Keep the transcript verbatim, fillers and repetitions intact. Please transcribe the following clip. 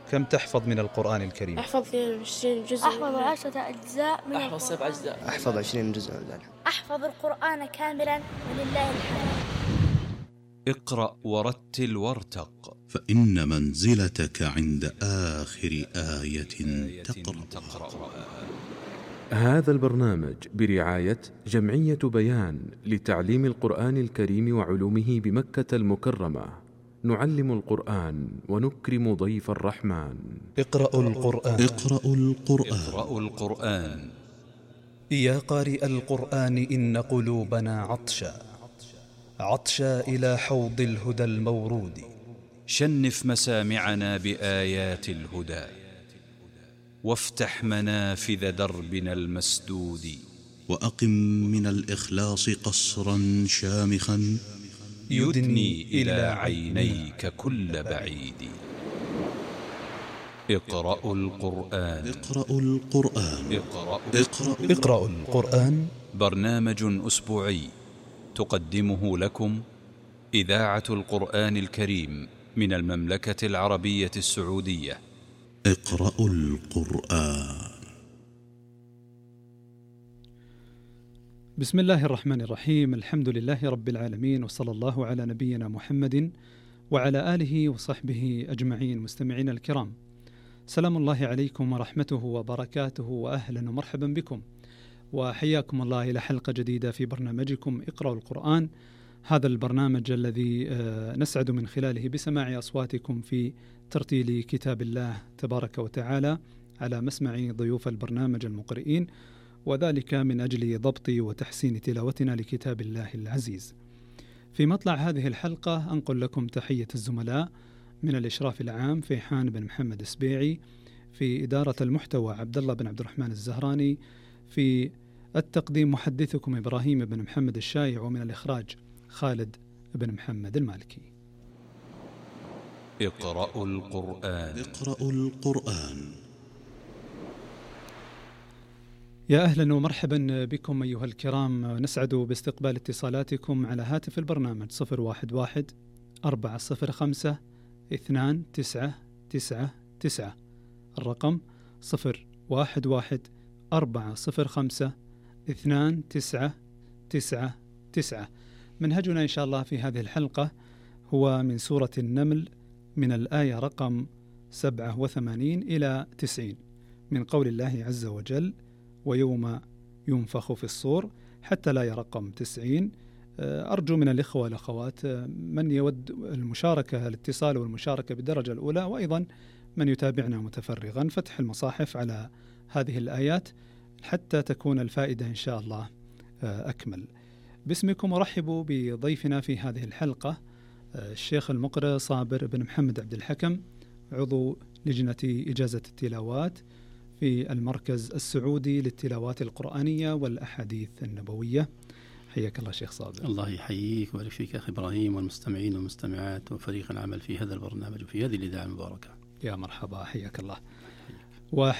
كم تحفظ من القرآن الكريم؟ أحفظ اثنين وعشرين جزء. أحفظ عشرة أجزاء من أحفظ سبع أجزاء. أحفظ عشرين جزء من ذلك. أحفظ القرآن كاملا ولله الحمد. اقرأ ورتل وارتق، فإن منزلتك عند آخر آية تقرأ. هذا البرنامج برعاية جمعية بيان لتعليم القرآن الكريم وعلومه بمكة المكرمة. نعلم القرآن ونكرم ضيف الرحمن. اقرأوا القرآن. اقرأوا القرآن. اقرأوا القرآن. يا قارئ القرآن إن قلوبنا عطشا عطشا إلى حوض الهدى المورود. شنف مسامعنا بآيات الهدى، وافتح منافذ دربنا المسدود. وأقم من الإخلاص قصرا شامخا يدني إلى عينيك كل بعيد. اقرأوا القرآن. اقرأوا القرآن. اقرأوا, اقرأوا, اقرأوا القرآن. برنامج أسبوعي تقدمه لكم إذاعة القرآن الكريم من المملكة العربية السعودية. اقرأوا القرآن. بسم الله الرحمن الرحيم. الحمد لله رب العالمين، وصلى الله على نبينا محمد وعلى آله وصحبه أجمعين. مستمعين الكرام، سلام الله عليكم ورحمته وبركاته، وأهلا ومرحبا بكم، وحياكم الله إلى حلقة جديدة في برنامجكم اقرأوا القرآن. هذا البرنامج الذي نسعد من خلاله بسماع أصواتكم في ترتيل كتاب الله تبارك وتعالى على مسمع ضيوف البرنامج المقرئين، وذلك من أجل ضبط وتحسين تلاوتنا لكتاب الله العزيز. في مطلع هذه الحلقة أنقل لكم تحية الزملاء من الإشراف العام فيحان بن محمد السبيعي، في إدارة المحتوى عبد الله بن عبد الرحمن الزهراني، في التقديم محدثكم إبراهيم بن محمد الشايع، ومن الإخراج خالد بن محمد المالكي. اقرأوا القرآن. اقرأوا القرآن. يا أهلا ومرحبا بكم أيها الكرام. نسعد باستقبال اتصالاتكم على هاتف البرنامج صفر واحد واحد أربعة صفر خمسة اثنان تسعة تسعة تسعة، الرقم صفر واحد واحد أربعة صفر خمسة اثنان تسعة تسعة تسعة. منهجنا إن شاء الله في هذه الحلقة هو من سورة النمل، من الآية رقم سبعة وثمانين إلى تسعين، من قول الله عز وجل ويوم ينفخ في الصور، حتى لا رقم تسعين. أرجو من الإخوة والأخوات من يود المشاركة الاتصال والمشاركة بالدرجة الأولى، وأيضا من يتابعنا متفرغا فتح المصاحف على هذه الآيات حتى تكون الفائدة إن شاء الله أكمل. باسمكم أرحب بضيفنا في هذه الحلقة الشيخ المقرئ صابر بن محمد عبد الحكم، عضو لجنة إجازة التلاوات في المركز السعودي للتلاوات القرآنية والأحاديث النبوية. حياك الله شيخ صابر. الله يحييك ويبارك فيك أخي إبراهيم، والمستمعين والمستمعات وفريق العمل في هذا البرنامج وفي هذه الإذاعة المباركة. يا مرحبا، حياك الله.